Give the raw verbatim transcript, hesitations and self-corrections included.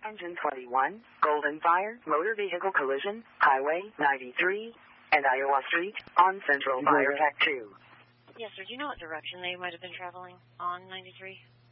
Engine twenty-one, Golden Fire, motor vehicle collision, Highway ninety-three, and Iowa Street, on Central Fire Tech two. Yes, sir. Do you know what direction they might have been traveling on ninety-three?